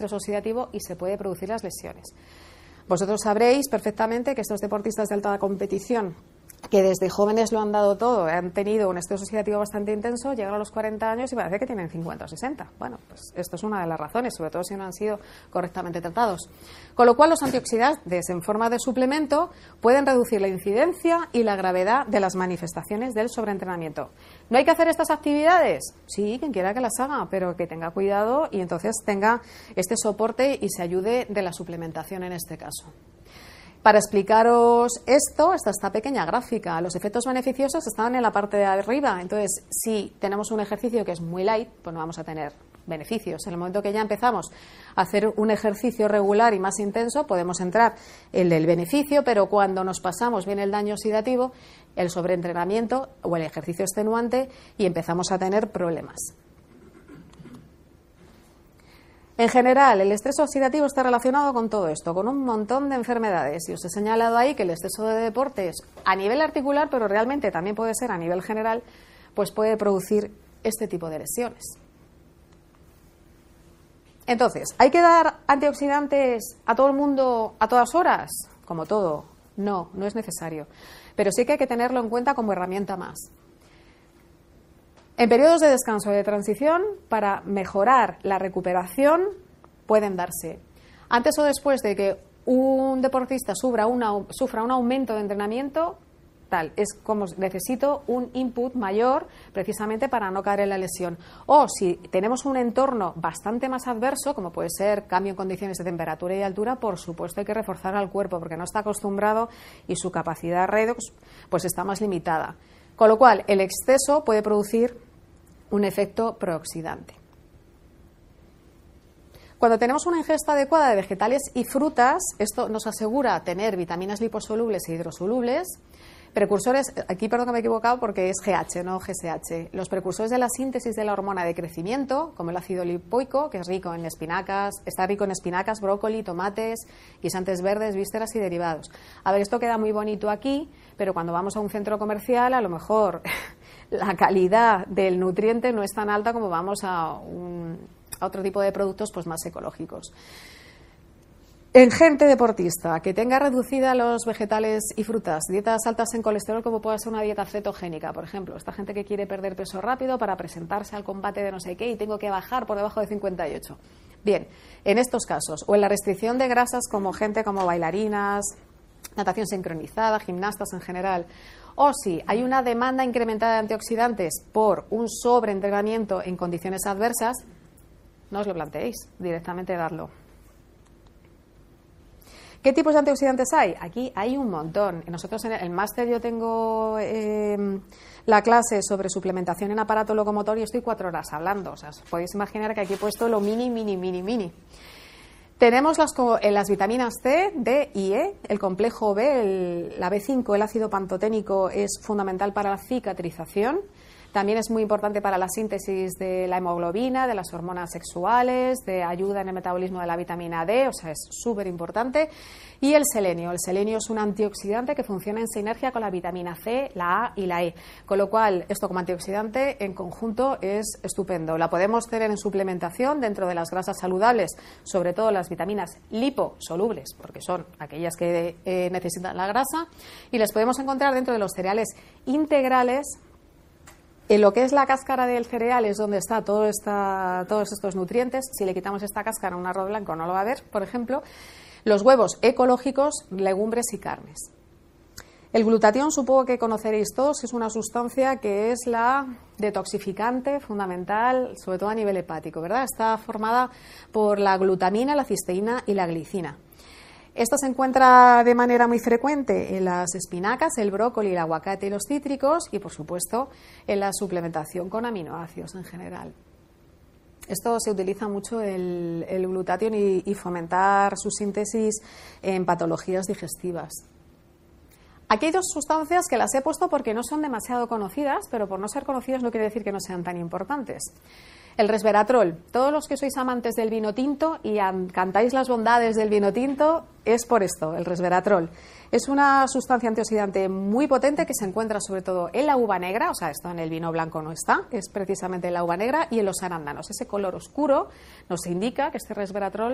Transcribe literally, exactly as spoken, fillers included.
estrés oxidativo y se puede producir las lesiones. Vosotros sabréis perfectamente que estos deportistas de alta competición, que desde jóvenes lo han dado todo, han tenido un estrés oxidativo bastante intenso, llegan a los cuarenta años y parece que tienen cincuenta o sesenta. Bueno, pues esto es una de las razones, sobre todo si no han sido correctamente tratados. Con lo cual, los antioxidantes en forma de suplemento pueden reducir la incidencia y la gravedad de las manifestaciones del sobreentrenamiento. ¿No hay que hacer estas actividades? Sí, quien quiera que las haga, pero que tenga cuidado y entonces tenga este soporte y se ayude de la suplementación en este caso. Para explicaros esto, está esta pequeña gráfica. Los efectos beneficiosos están en la parte de arriba. Entonces, si tenemos un ejercicio que es muy light, pues no vamos a tener beneficios. En el momento que ya empezamos a hacer un ejercicio regular y más intenso, podemos entrar en el beneficio, pero cuando nos pasamos bien el daño oxidativo, el sobreentrenamiento o el ejercicio extenuante y empezamos a tener problemas. En general, el estrés oxidativo está relacionado con todo esto, con un montón de enfermedades. Y os he señalado ahí que el exceso de deportes a nivel articular, pero realmente también puede ser a nivel general, pues puede producir este tipo de lesiones. Entonces, ¿hay que dar antioxidantes a todo el mundo a todas horas? Como todo. No, no es necesario. Pero sí que hay que tenerlo en cuenta como herramienta más. En periodos de descanso o de transición, para mejorar la recuperación, pueden darse. Antes o después de que un deportista sufra, una, sufra un aumento de entrenamiento, tal, es como necesito un input mayor precisamente para no caer en la lesión. O si tenemos un entorno bastante más adverso, como puede ser cambio en condiciones de temperatura y de altura, por supuesto hay que reforzar al cuerpo porque no está acostumbrado y su capacidad redox pues está más limitada. Con lo cual, el exceso puede producir un efecto prooxidante. Cuando tenemos una ingesta adecuada de vegetales y frutas, esto nos asegura tener vitaminas liposolubles e hidrosolubles, precursores, aquí perdón que me he equivocado porque es G H, no G S H, los precursores de la síntesis de la hormona de crecimiento, como el ácido lipoico, que es rico en espinacas, está rico en espinacas, brócoli, tomates, guisantes verdes, vísceras y derivados. A ver, esto queda muy bonito aquí, pero cuando vamos a un centro comercial, a lo mejor la calidad del nutriente no es tan alta como vamos a, un, a otro tipo de productos pues más ecológicos. En gente deportista que tenga reducida los vegetales y frutas, dietas altas en colesterol, como puede ser una dieta cetogénica, por ejemplo, esta gente que quiere perder peso rápido para presentarse al combate de no sé qué y tengo que bajar por debajo de cincuenta y ocho. Bien, en estos casos, o en la restricción de grasas como gente como bailarinas, natación sincronizada, gimnastas en general, o si hay una demanda incrementada de antioxidantes por un sobreentrenamiento en condiciones adversas, no os lo planteéis, directamente dadlo. ¿Qué tipos de antioxidantes hay? Aquí hay un montón. Nosotros en el máster yo tengo eh, la clase sobre suplementación en aparato locomotor y estoy cuatro horas hablando. O sea, os podéis imaginar que aquí he puesto lo mini, mini, mini, mini. Tenemos las, las vitaminas C, D y E, el complejo B, el, la B cinco, el ácido pantoténico es fundamental para la cicatrización. También es muy importante para la síntesis de la hemoglobina, de las hormonas sexuales, de ayuda en el metabolismo de la vitamina D, o sea, es súper importante. Y el selenio. El selenio es un antioxidante que funciona en sinergia con la vitamina C, la A y la E. Con lo cual, esto como antioxidante en conjunto es estupendo. La podemos tener en suplementación dentro de las grasas saludables, sobre todo las vitaminas liposolubles, porque son aquellas que eh, necesitan la grasa, y las podemos encontrar dentro de los cereales integrales. En lo que es la cáscara del cereal es donde está todo esta, todos estos nutrientes. Si le quitamos esta cáscara a un arroz blanco no lo va a ver, por ejemplo. Los huevos ecológicos, legumbres y carnes. El glutatión, supongo que conoceréis todos, es una sustancia que es la detoxificante fundamental, sobre todo a nivel hepático, ¿verdad? Está formada por la glutamina, la cisteína y la glicina. Esta se encuentra de manera muy frecuente en las espinacas, el brócoli, el aguacate y los cítricos y, por supuesto, en la suplementación con aminoácidos en general. Esto se utiliza mucho el, el glutatión y, y fomentar su síntesis en patologías digestivas. Aquí hay dos sustancias que las he puesto porque no son demasiado conocidas, pero por no ser conocidas no quiere decir que no sean tan importantes. El resveratrol. Todos los que sois amantes del vino tinto y cantáis las bondades del vino tinto, es por esto, el resveratrol. Es una sustancia antioxidante muy potente que se encuentra sobre todo en la uva negra, o sea, esto en el vino blanco no está, es precisamente en la uva negra y en los arándanos. Ese color oscuro nos indica que este resveratrol